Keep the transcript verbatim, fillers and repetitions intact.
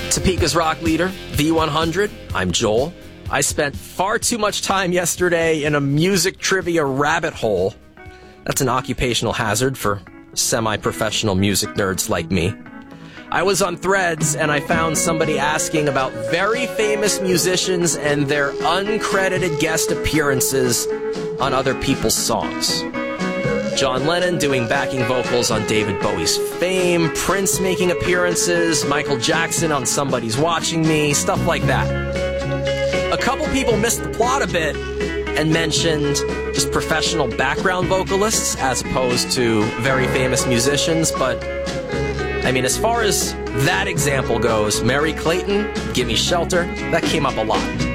Topeka's rock leader, V one hundred. I'm Joel. I spent far too much time yesterday in a music trivia rabbit hole. That's an occupational hazard for semi-professional music nerds like me. I was on Threads and I found somebody asking about very famous musicians and their uncredited guest appearances on other people's songs. John Lennon doing backing vocals on David Bowie's Fame, Prince making appearances, Michael Jackson on Somebody's Watching Me, stuff like that. A couple people missed the plot a bit and mentioned just professional background vocalists as opposed to very famous musicians, but I mean, as far as that example goes, Mary Clayton, Gimme Shelter, that came up a lot.